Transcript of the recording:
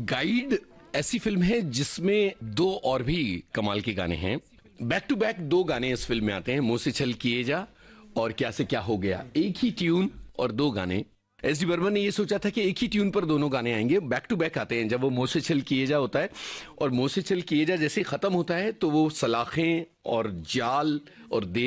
Guide ऐसी film है जिसमें दो और भी कमाल के गाने हैं। बैक टू बैक दो गाने इस फिल्म में आते हैं, मुंह से छल किए जा और क्या से क्या हो गया। एक ही ट्यून और दो गाने। एस डी बर्मन ने ये सोचा था कि एक ही ट्यून पर दोनों गाने आएंगे, बैक टू बैक आते हैं। जब वो मुंह से छल किए जा होता है और मुंह से छल किए जा जैसे ही खत्म होता है तो वो सलाखें और जाल और